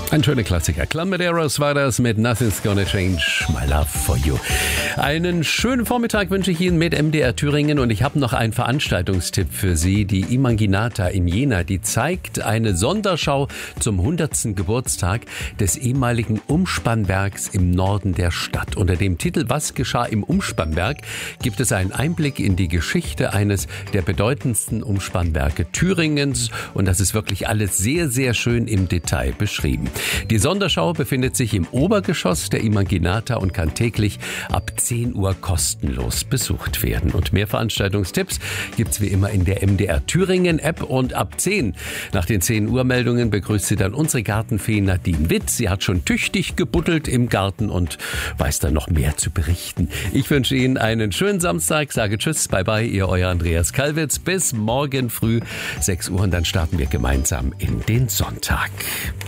Ein schöner Klassiker. Clammereros war das mit Nothing's Gonna Change My Love for You. Einen schönen Vormittag wünsche ich Ihnen mit MDR Thüringen und ich habe noch einen Veranstaltungstipp für Sie. Die Imaginata in Jena, die zeigt eine Sonderschau zum 100. Geburtstag des ehemaligen Umspannwerks im Norden der Stadt. Unter dem Titel Was geschah im Umspannwerk gibt es einen Einblick in die Geschichte eines der bedeutendsten Umspannwerke Thüringens und das ist wirklich alles sehr, sehr schön im Detail beschrieben. Die Sonderschau befindet sich im Obergeschoss der Imaginata und kann täglich ab 10 Uhr kostenlos besucht werden. Und mehr Veranstaltungstipps gibt's wie immer in der MDR Thüringen App und ab 10. Nach den 10 Uhr Meldungen begrüßt Sie dann unsere Gartenfee Nadine Witt. Sie hat schon tüchtig gebuddelt im Garten und weiß dann noch mehr zu berichten. Ich wünsche Ihnen einen schönen Samstag, sage Tschüss, bye bye, Ihr Andreas Kalwitz. Bis morgen früh 6 Uhr und dann starten wir gemeinsam in den Sonntag.